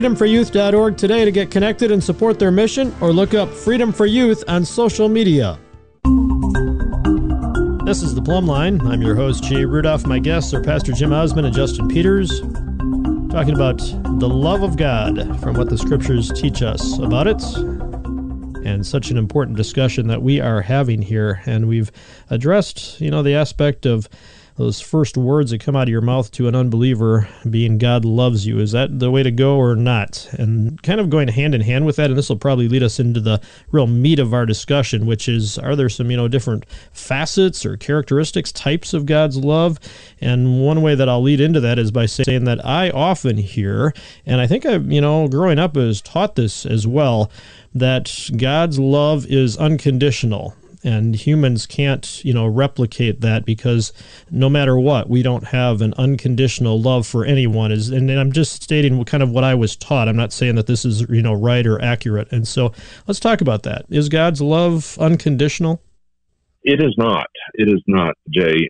freedomforyouth.org today to get connected and support their mission, or look up Freedom for Youth on social media. This is The Plumb Line. I'm your host, Jay Rudolph. My guests are Pastor Jim Osmond and Justin Peters, talking about the love of God from what the Scriptures teach us about it. And such an important discussion that we are having here. And we've addressed, the aspect of those first words that come out of your mouth to an unbeliever being God loves you. Is that the way to go or not? And kind of going hand in hand with that, and this will probably lead us into the real meat of our discussion, which is, are there some, different facets or characteristics, types of God's love? And one way that I'll lead into that is by saying that I often hear, and I think I, growing up was taught this as well, that God's love is unconditional. And humans can't, replicate that, because no matter what, we don't have an unconditional love for anyone. And I'm just stating kind of what I was taught. I'm not saying that this is, right or accurate. And so let's talk about that. Is God's love unconditional? It is not. It is not, Jay.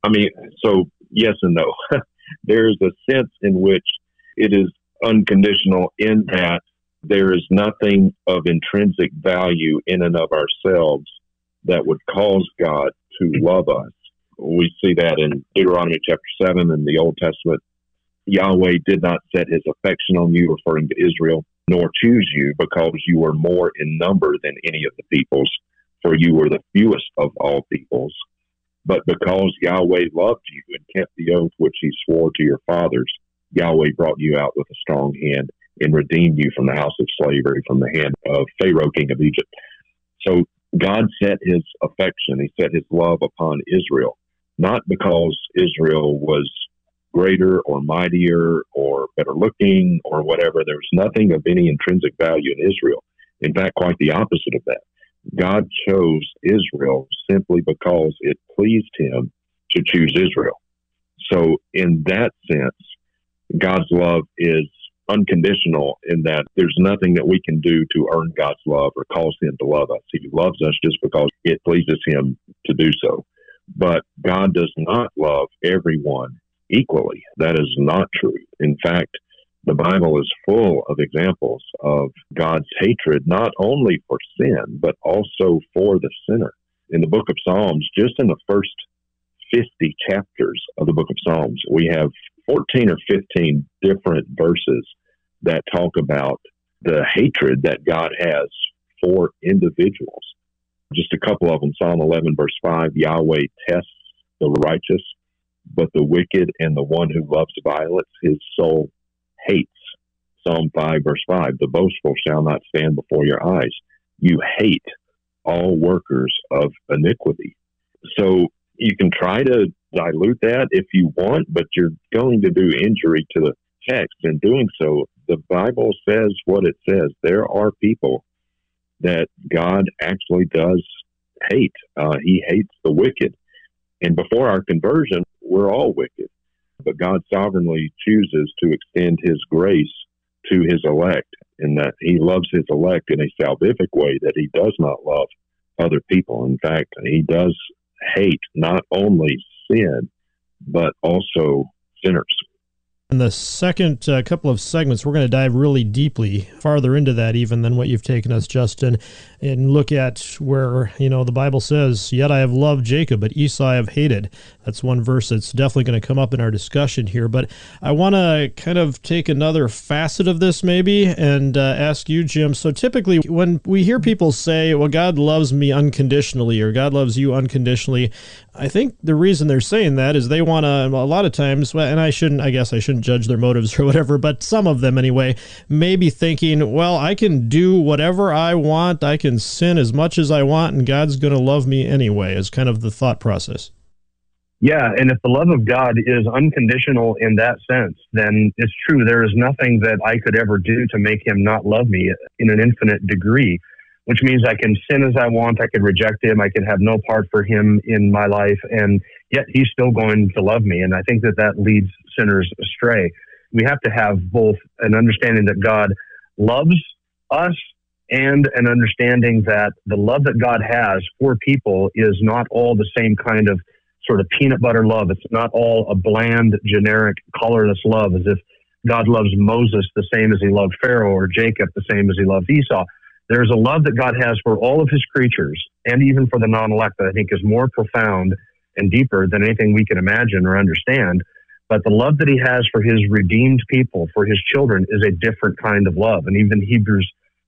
So yes and no. There's a sense in which it is unconditional in that there is nothing of intrinsic value in and of ourselves that would cause God to love us. We see that in Deuteronomy chapter 7 in the Old Testament. Yahweh did not set his affection on you, referring to Israel, nor choose you, because you were more in number than any of the peoples, for you were the fewest of all peoples. But because Yahweh loved you and kept the oath which he swore to your fathers, Yahweh brought you out with a strong hand and redeemed you from the house of slavery, from the hand of Pharaoh, king of Egypt. So God set his affection, he set his love upon Israel, not because Israel was greater or mightier or better looking or whatever. There was nothing of any intrinsic value in Israel. In fact, quite the opposite of that. God chose Israel simply because it pleased him to choose Israel. So in that sense, God's love is unconditional in that there's nothing that we can do to earn God's love or cause him to love us. He loves us just because it pleases him to do so. But God does not love everyone equally. That is not true. In fact, the Bible is full of examples of God's hatred, not only for sin, but also for the sinner. In the book of Psalms, just in the first 50 chapters of the book of Psalms, we have 14 or 15 different verses that talk about the hatred that God has for individuals. Just a couple of them. Psalm 11, verse 5, Yahweh tests the righteous, but the wicked and the one who loves violence, his soul hates. Psalm 5, verse 5, the boastful shall not stand before your eyes. You hate all workers of iniquity. So you can try to dilute that if you want, but you're going to do injury to the text. In doing so, the Bible says what it says. There are people that God actually does hate. He hates the wicked. And before our conversion, we're all wicked. But God sovereignly chooses to extend his grace to his elect, in that he loves his elect in a salvific way that he does not love other people. In fact, he does hate not only sin, but also sinners. In the second couple of segments, we're going to dive really deeply, farther into that even than what you've taken us, Justin, and look at where, the Bible says, yet I have loved Jacob, but Esau I have hated. That's one verse that's definitely going to come up in our discussion here. But I want to kind of take another facet of this maybe and ask you, Jim. So typically when we hear people say, well, God loves me unconditionally, or God loves you unconditionally, I think the reason they're saying that is they want to, a lot of times, and I guess I shouldn't judge their motives or whatever, but some of them anyway, may be thinking, well, I can do whatever I want, I can sin as much as I want, and God's going to love me anyway, is kind of the thought process. Yeah, and if the love of God is unconditional in that sense, then it's true, there is nothing that I could ever do to make him not love me in an infinite degree, which means I can sin as I want, I could reject him, I could have no part for him in my life, and yet he's still going to love me. And I think that leads sinners astray. We have to have both an understanding that God loves us and an understanding that the love that God has for people is not all the same kind of sort of peanut butter love. It's not all a bland, generic, colorless love, as if God loves Moses the same as he loved Pharaoh, or Jacob the same as he loved Esau. There's a love that God has for all of his creatures, and even for the non-elect, that I think is more profound and deeper than anything we can imagine or understand. But the love that he has for his redeemed people, for his children, is a different kind of love. And even Hebrews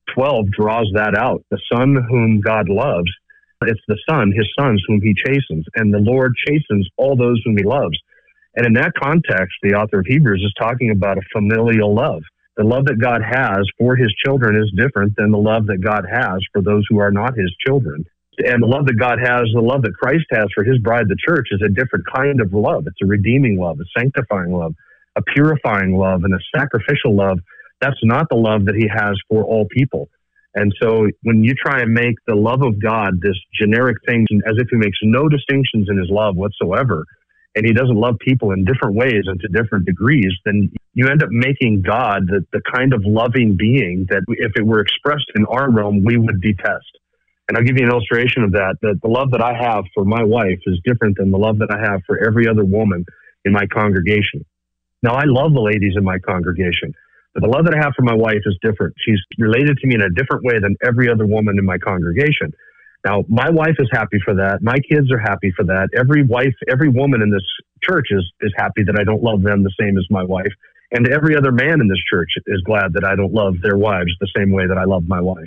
12 draws that out. The son whom God loves, it's the son, his sons, whom he chastens. And the Lord chastens all those whom he loves. And in that context, the author of Hebrews is talking about a familial love. The love that God has for his children is different than the love that God has for those who are not his children. And the love that God has, the love that Christ has for his bride, the church, is a different kind of love. It's a redeeming love, a sanctifying love, a purifying love, and a sacrificial love. That's not the love that he has for all people. And so when you try and make the love of God this generic thing, as if he makes no distinctions in his love whatsoever, and he doesn't love people in different ways and to different degrees, then you end up making God the kind of loving being that if it were expressed in our realm, we would detest. And I'll give you an illustration of that the love that I have for my wife is different than the love that I have for every other woman in my congregation. Now, I love the ladies in my congregation, but the love that I have for my wife is different. She's related to me in a different way than every other woman in my congregation. Now, my wife is happy for that. My kids are happy for that. Every woman in this church is happy that I don't love them the same as my wife. And every other man in this church is glad that I don't love their wives the same way that I love my wife.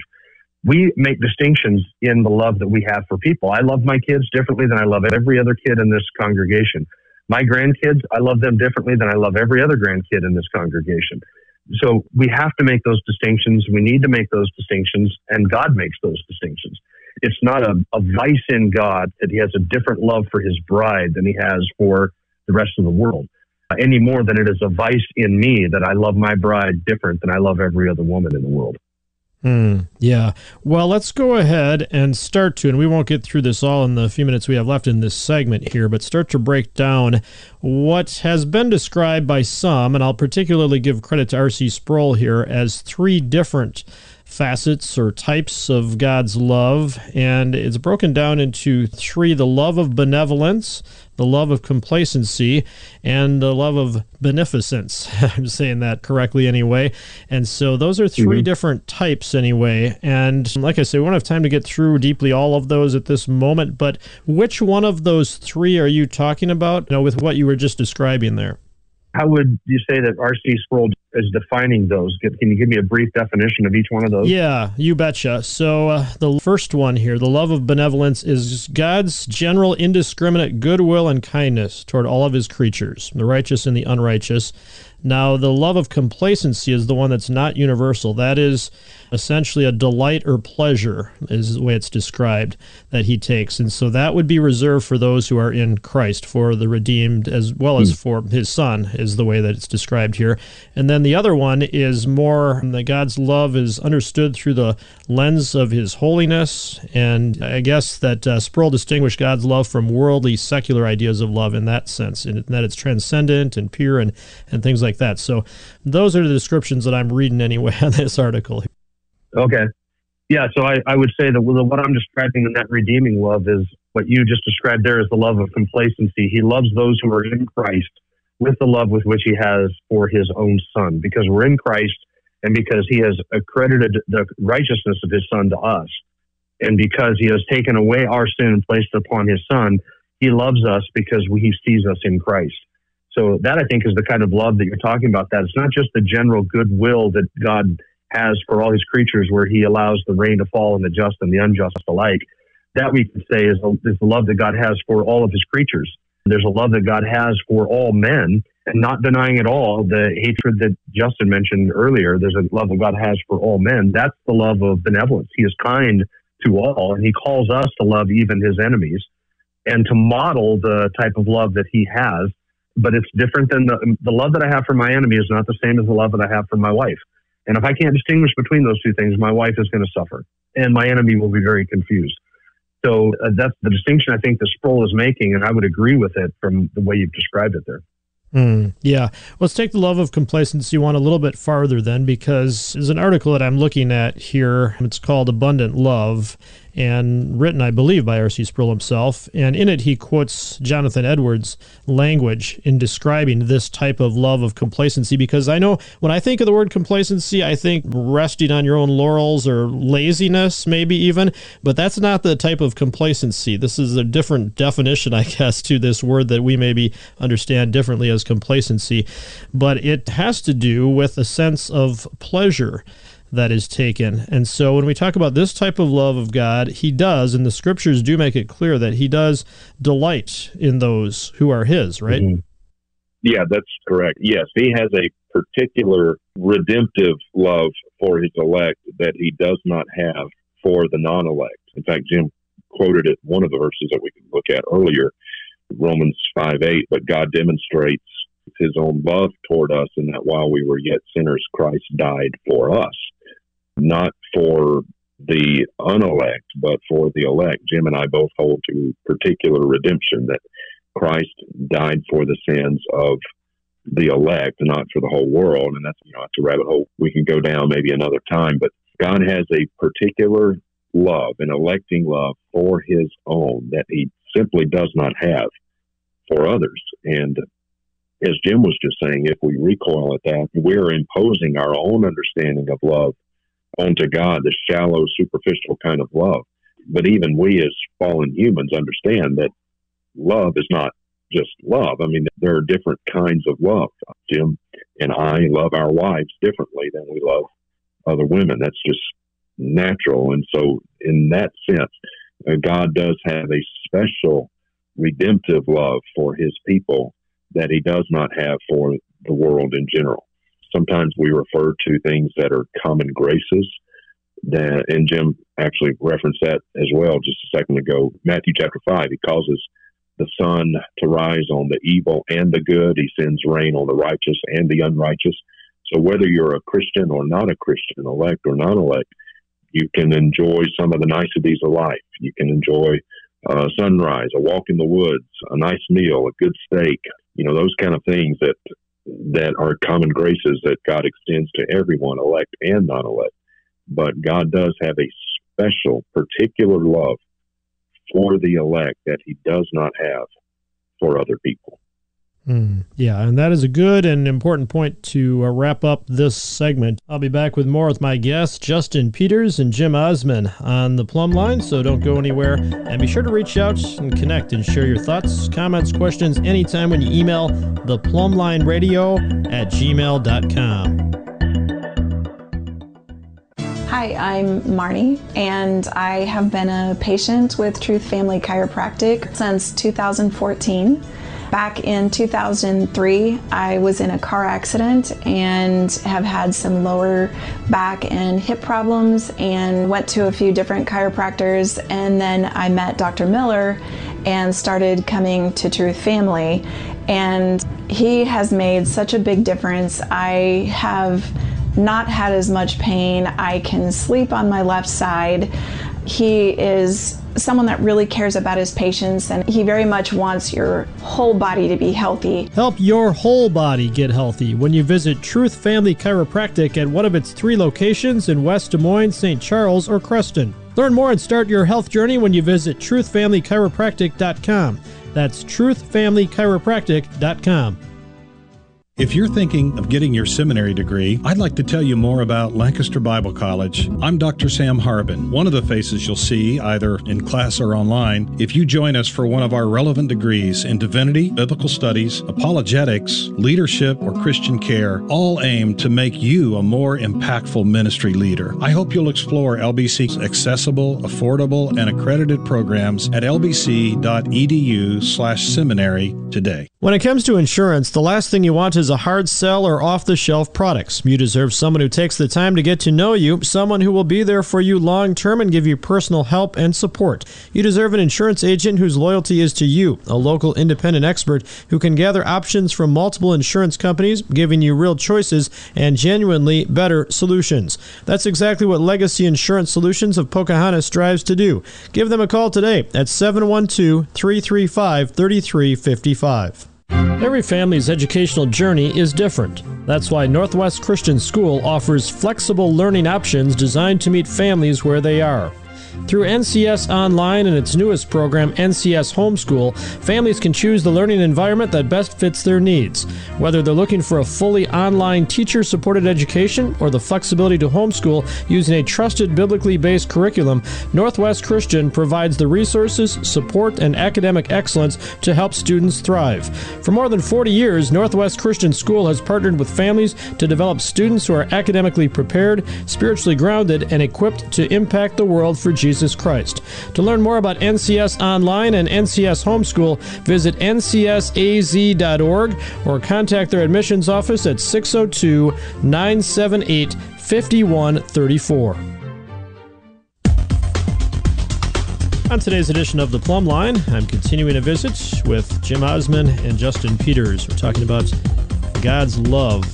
We make distinctions in the love that we have for people. I love my kids differently than I love every other kid in this congregation. My grandkids, I love them differently than I love every other grandkid in this congregation. So we have to make those distinctions. We need to make those distinctions, and God makes those distinctions. It's not a vice in God that he has a different love for his bride than he has for the rest of the world, any more than it is a vice in me that I love my bride different than I love every other woman in the world. Yeah. Well, let's go ahead and start to, and we won't get through this all in the few minutes we have left in this segment here, but start to break down what has been described by some, and I'll particularly give credit to R.C. Sproul here, as three different facets or types of God's love, and it's broken down into three: the love of benevolence, the love of complacency, and the love of beneficence. I'm saying that correctly anyway. And so those are three different types anyway. And like I say, we won't have time to get through deeply all of those at this moment, but which one of those three are you talking about, with what you were just describing there? How would you say that R.C. Sproul is defining those? Can you give me a brief definition of each one of those? Yeah, you betcha. So the first one here, the love of benevolence, is God's general indiscriminate goodwill and kindness toward all of his creatures, the righteous and the unrighteous. Now, the love of complacency is the one that's not universal. That is essentially a delight or pleasure, is the way it's described, that he takes. And so that would be reserved for those who are in Christ, for the redeemed, as well as for his son, is the way that it's described here. And then the other one is more that God's love is understood through the lens of his holiness. And I guess that Sproul distinguished God's love from worldly, secular ideas of love in that sense, in that it's transcendent and pure and things like that. So those are the descriptions that I'm reading anyway on this article. Okay. Yeah, so I would say that what I'm describing in that redeeming love is what you just described there as the love of complacency. He loves those who are in Christ with the love with which he has for his own son, because we're in Christ and because he has accredited the righteousness of his son to us. And because he has taken away our sin and placed it upon his son, he loves us because he sees us in Christ. So that, I think, is the kind of love that you're talking about. That it's not just the general goodwill that God has for all his creatures, where he allows the rain to fall on the just and the unjust alike. That, we can say, is the love that God has for all of his creatures. There's a love that God has for all men, and not denying at all the hatred that Justin mentioned earlier. There's a love that God has for all men. That's the love of benevolence. He is kind to all, and he calls us to love even his enemies and to model the type of love that he has. But it's different than the love that I have for my enemy is not the same as the love that I have for my wife. And if I can't distinguish between those two things, my wife is going to suffer, and my enemy will be very confused. So that's the distinction I think that Sproul is making, and I would agree with it from the way you've described it there. Yeah. Let's take the love of complacency one a little bit farther then, because there's an article that I'm looking at here. It's called Abundant Love, and written, I believe, by R.C. Sproul himself. And in it, he quotes Jonathan Edwards' language in describing this type of love of complacency, because I know when I think of the word complacency, I think resting on your own laurels or laziness, maybe even, but that's not the type of complacency. This is a different definition, I guess, to this word that we maybe understand differently as complacency, but it has to do with a sense of pleasure that is taken. And so when we talk about this type of love of God, he does, and the scriptures do make it clear that he does delight in those who are his, right? Mm-hmm. Yeah, that's correct. Yes, he has a particular redemptive love for his elect that he does not have for the non-elect. In fact, Jim quoted it, one of the verses that we could look at earlier, Romans 5:8, but God demonstrates his own love toward us in that while we were yet sinners, Christ died for us. Not for the unelect, but for the elect. Jim and I both hold to particular redemption, that Christ died for the sins of the elect, not for the whole world. And that's, it's a rabbit hole we can go down maybe another time. But God has a particular love, an electing love for his own that he simply does not have for others. And as Jim was just saying, if we recoil at that, we're imposing our own understanding of love onto God, the shallow, superficial kind of love. But even we as fallen humans understand that love is not just love. I mean, there are different kinds of love. Jim and I love our wives differently than we love other women. That's just natural. And so in that sense, God does have a special redemptive love for his people that he does not have for the world in general. Sometimes we refer to things that are common graces, and Jim actually referenced that as well just a second ago. Matthew chapter 5, he causes the sun to rise on the evil and the good. He sends rain on the righteous and the unrighteous. So whether you're a Christian or not a Christian, elect or non-elect, you can enjoy some of the niceties of life. You can enjoy sunrise, a walk in the woods, a nice meal, a good steak, those kind of things that are common graces that God extends to everyone, elect and non-elect. But God does have a special, particular love for the elect that he does not have for other people. Yeah, and that is a good and important point to wrap up this segment. I'll be back with more with my guests, Justin Peters and Jim Osman, on the Plumb Line, so don't go anywhere. And be sure to reach out and connect and share your thoughts, comments, questions anytime when you email theplumblineradio@gmail.com. Hi, I'm Marnie, and I have been a patient with Truth Family Chiropractic since 2014. Back in 2003, I was in a car accident and have had some lower back and hip problems and went to a few different chiropractors, and then I met Dr. Miller and started coming to Truth Family, and he has made such a big difference. I have not had as much pain. I can sleep on my left side. He is someone that really cares about his patients, and he very much wants your whole body to be healthy. Help your whole body get healthy when you visit Truth Family Chiropractic at one of its 3 locations in West Des Moines, St. Charles, or Creston. Learn more and start your health journey when you visit truthfamilychiropractic.com. That's truthfamilychiropractic.com. If you're thinking of getting your seminary degree, I'd like to tell you more about Lancaster Bible College. I'm Dr. Sam Harbin, one of the faces you'll see either in class or online if you join us for one of our relevant degrees in divinity, biblical studies, apologetics, leadership, or Christian care, all aimed to make you a more impactful ministry leader. I hope you'll explore LBC's accessible, affordable, and accredited programs at lbc.edu/seminary today. When it comes to insurance, the last thing you want is a hard sell or off-the-shelf products. You deserve someone who takes the time to get to know you, someone who will be there for you long-term and give you personal help and support. You deserve an insurance agent whose loyalty is to you, a local independent expert who can gather options from multiple insurance companies, giving you real choices and genuinely better solutions. That's exactly what Legacy Insurance Solutions of Pocahontas strives to do. Give them a call today at 712-335-3355. Every family's educational journey is different. That's why Northwest Christian School offers flexible learning options designed to meet families where they are. Through NCS Online and its newest program, NCS Homeschool, families can choose the learning environment that best fits their needs. Whether they're looking for a fully online teacher-supported education or the flexibility to homeschool using a trusted, biblically based curriculum, Northwest Christian provides the resources, support, and academic excellence to help students thrive. For more than 40 years, Northwest Christian School has partnered with families to develop students who are academically prepared, spiritually grounded, and equipped to impact the world for Jesus Christ. To learn more about NCS Online and NCS Homeschool, visit ncsaz.org or contact their admissions office at 602-978-5134. On today's edition of The Plumb Line, I'm continuing a visit with Jim Osman and Justin Peters. We're talking about God's love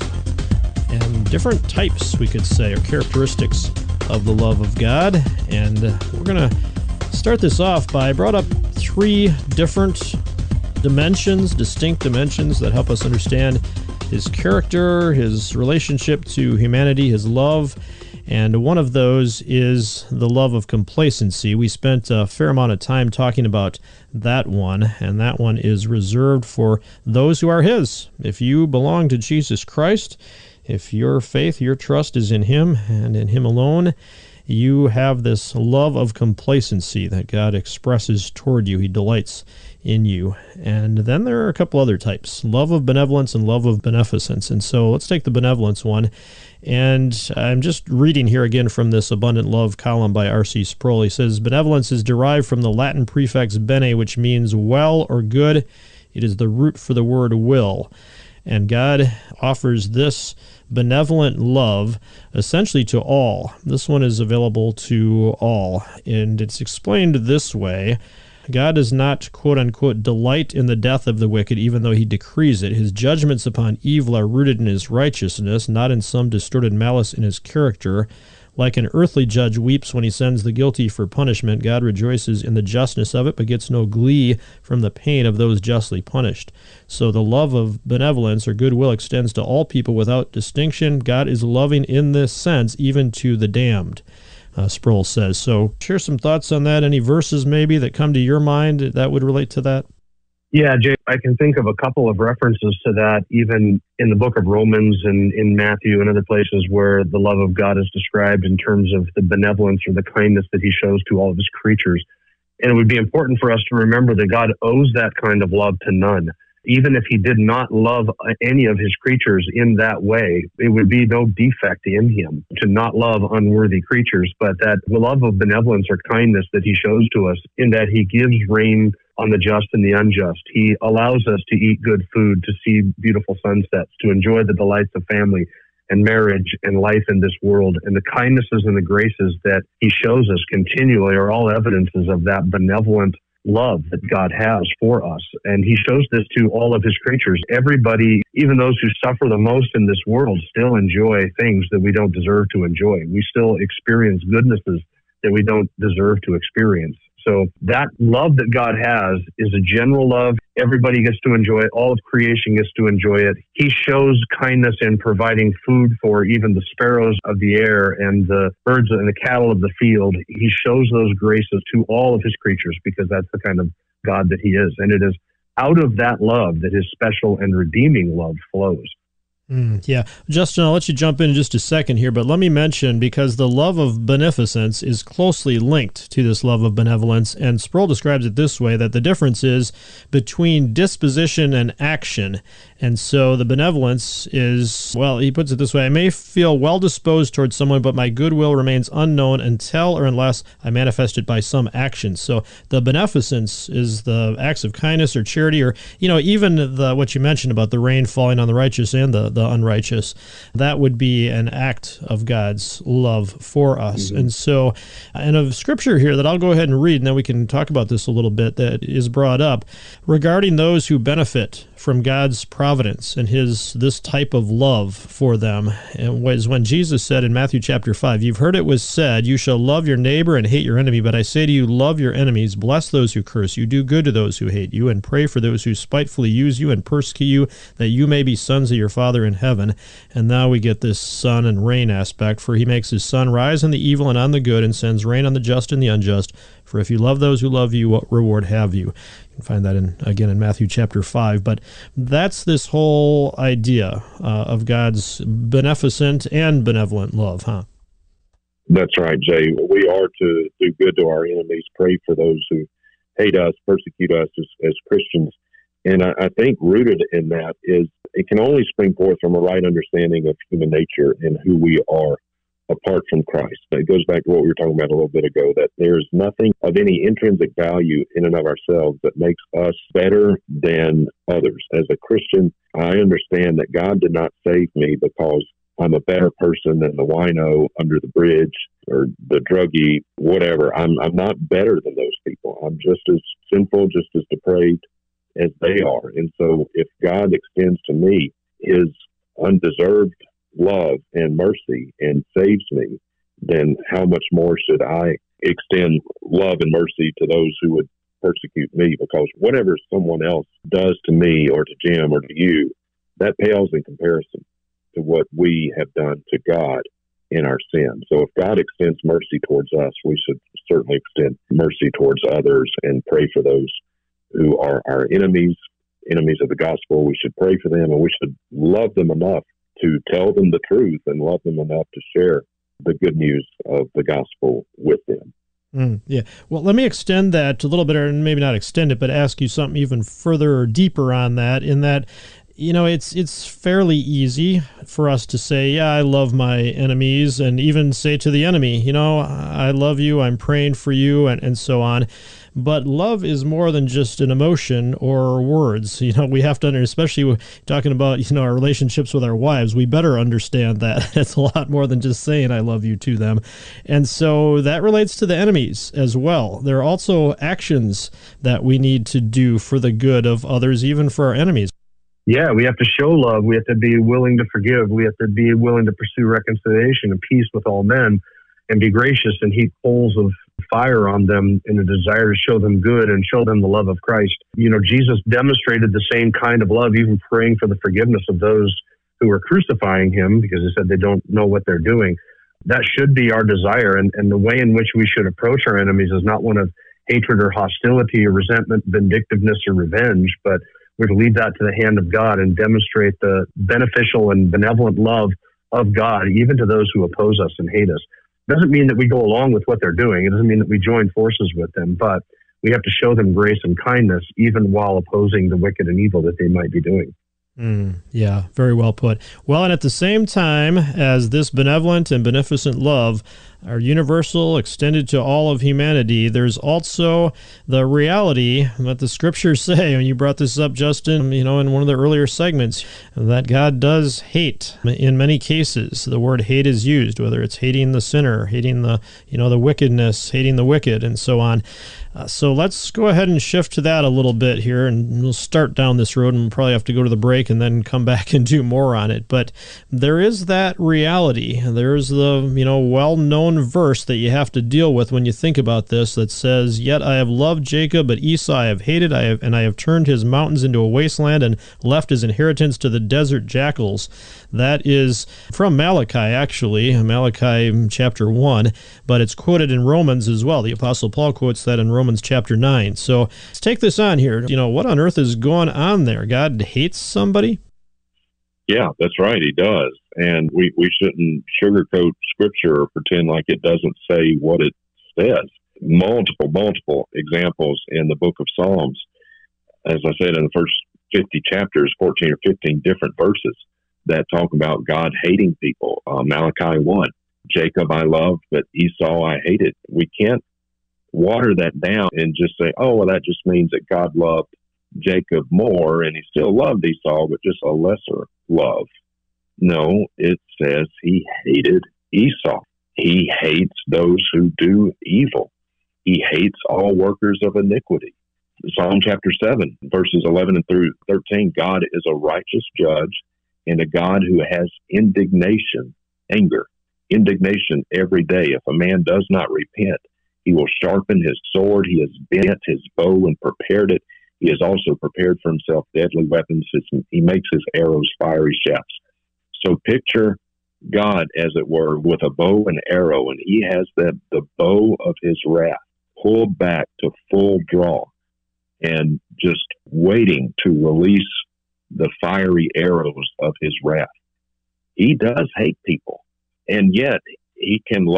and different types, we could say, or characteristics of the love of God. And we're going to start this off by, I brought up 3 different dimensions, distinct dimensions that help us understand his character, his relationship to humanity, his love. And one of those is the love of complacency. We spent a fair amount of time talking about that one, and that one is reserved for those who are his. If you belong to Jesus Christ, if your faith, your trust is in him and in him alone, you have this love of complacency that God expresses toward you. He delights in you. And then there are a couple other types, love of benevolence and love of beneficence. And so let's take the benevolence one. And I'm just reading here again from this Abundant Love column by R.C. Sproul. He says, benevolence is derived from the Latin prefix bene, which means well or good. It is the root for the word will. And God offers this benevolent love essentially to all. This one is available to all. And it's explained this way. God does not, quote-unquote, delight in the death of the wicked, even though he decrees it. His judgments upon evil are rooted in his righteousness, not in some distorted malice in his character. Like an earthly judge weeps when he sends the guilty for punishment, God rejoices in the justness of it, but gets no glee from the pain of those justly punished. So the love of benevolence or goodwill extends to all people without distinction. God is loving in this sense, even to the damned. Sproul says. So share some thoughts on that. Any verses maybe that come to your mind that would relate to that? Yeah, Jay, I can think of a couple of references to that, even in the book of Romans and in Matthew and other places where the love of God is described in terms of the benevolence or the kindness that he shows to all of his creatures. And it would be important for us to remember that God owes that kind of love to none. Even if he did not love any of his creatures in that way, it would be no defect in him to not love unworthy creatures, but that the love of benevolence or kindness that he shows to us in that he gives rain on the just and the unjust. He allows us to eat good food, to see beautiful sunsets, to enjoy the delights of family and marriage and life in this world. And the kindnesses and the graces that he shows us continually are all evidences of that benevolent love that God has for us. And he shows this to all of his creatures. Everybody, even those who suffer the most in this world, still enjoy things that we don't deserve to enjoy. We still experience goodnesses that we don't deserve to experience. So that love that God has is a general love. Everybody gets to enjoy it. All of creation gets to enjoy it. He shows kindness in providing food for even the sparrows of the air and the birds and the cattle of the field. He shows those graces to all of his creatures because that's the kind of God that he is. And it is out of that love that his special and redeeming love flows. Yeah. Justin, I'll let you jump in just a second here, but let me mention, because the love of beneficence is closely linked to this love of benevolence, and Sproul describes it this way, that the difference is between disposition and action. And so the benevolence is, well, he puts it this way, I may feel well-disposed towards someone, but my goodwill remains unknown until or unless I manifest it by some action. So the beneficence is the acts of kindness or charity, or, even what you mentioned about the rain falling on the righteous and the unrighteous. That would be an act of God's love for us. Mm-hmm. And so, and a scripture here that I'll go ahead and read, and then we can talk about this a little bit, that is brought up regarding those who benefit from God's providence and this type of love for them. And was when Jesus said in Matthew chapter 5, "You've heard it was said, you shall love your neighbor and hate your enemy. But I say to you, love your enemies, bless those who curse you, do good to those who hate you, and pray for those who spitefully use you and persecute you, that you may be sons of your Father in heaven." And now we get this sun and rain aspect. "For he makes his sun rise on the evil and on the good, and sends rain on the just and the unjust. For if you love those who love you, what reward have you?" You can find that again in Matthew chapter 5. But that's this whole idea of God's beneficent and benevolent love, huh? That's right, Jay. We are to do good to our enemies, pray for those who hate us, persecute us as Christians. And I think rooted in that is it can only spring forth from a right understanding of human nature and who we are apart from Christ. It goes back to what we were talking about a little bit ago, that there's nothing of any intrinsic value in and of ourselves that makes us better than others. As a Christian, I understand that God did not save me because I'm a better person than the wino under the bridge or the druggie, whatever. I'm not better than those people. I'm just as sinful, just as depraved as they are. And so if God extends to me his undeserved love and mercy and saves me, then how much more should I extend love and mercy to those who would persecute me? Because whatever someone else does to me or to Jim or to you, that pales in comparison to what we have done to God in our sin. So if God extends mercy towards us, we should certainly extend mercy towards others and pray for those who are our enemies of the gospel. We should pray for them, and we should love them enough to tell them the truth and love them enough to share the good news of the gospel with them. Yeah. Well, let me extend that a little bit, or maybe not extend it, but ask you something even further or deeper on that, in that, you know, it's fairly easy for us to say, yeah, I love my enemies, and even say to the enemy, you know, I love you, I'm praying for you, and so on. But love is more than just an emotion or words. You know, we have to, especially talking about, you know, our relationships with our wives, we better understand that it's a lot more than just saying I love you to them. And so that relates to the enemies as well. There are also actions that we need to do for the good of others, even for our enemies. Yeah, we have to show love. We have to be willing to forgive. We have to be willing to pursue reconciliation and peace with all men, and be gracious and heap coals of fire on them in a desire to show them good and show them the love of Christ. You know, Jesus demonstrated the same kind of love, even praying for the forgiveness of those who were crucifying him, because he said they don't know what they're doing. That should be our desire. And the way in which we should approach our enemies is not one of hatred or hostility or resentment, vindictiveness or revenge, but we're to leave that to the hand of God and demonstrate the beneficial and benevolent love of God, even to those who oppose us and hate us. Doesn't mean that we go along with what they're doing. It doesn't mean that we join forces with them, but we have to show them grace and kindness, even while opposing the wicked and evil that they might be doing. Yeah, very well put. Well, and at the same time as this benevolent and beneficent love are universal, extended to all of humanity, there's also the reality that the scriptures say, and you brought this up, Justin, you know, in one of the earlier segments, that God does hate. In many cases, the word hate is used, whether it's hating the sinner, hating the, you know, the wickedness, hating the wicked, and so on. So let's go ahead and shift to that a little bit here, and we'll start down this road, and we'll probably have to go to the break and then come back and do more on it. But there is that reality. There's the, you know, well-known verse that you have to deal with when you think about this that says, "Yet I have loved Jacob, but Esau I have hated, and I have turned his mountains into a wasteland and left his inheritance to the desert jackals." That is from Malachi, actually, Malachi chapter 1, but it's quoted in Romans as well. The Apostle Paul quotes that in Romans chapter 9. So let's take this on here. You know, what on earth is going on there? God hates somebody? Yeah, that's right. He does. And we shouldn't sugarcoat Scripture or pretend like it doesn't say what it says. Multiple examples in the book of Psalms. As I said, in the first 50 chapters, 14 or 15 different verses that talk about God hating people. Malachi 1, Jacob I loved, but Esau I hated. We can't water that down and just say, oh, well, that just means that God loved Jacob more and he still loved Esau, but just a lesser love. No, it says he hated Esau. He hates those who do evil. He hates all workers of iniquity. Psalm chapter 7, verses 11 and through 13, God is a righteous judge and a God who has indignation, anger, indignation every day. If a man does not repent, he will sharpen his sword. He has bent his bow and prepared it. He has also prepared for himself deadly weapons. He makes his arrows fiery shafts. So picture God, as it were, with a bow and arrow, and he has the bow of his wrath pulled back to full draw and just waiting to release the fiery arrows of his wrath. He does hate people, and yet he can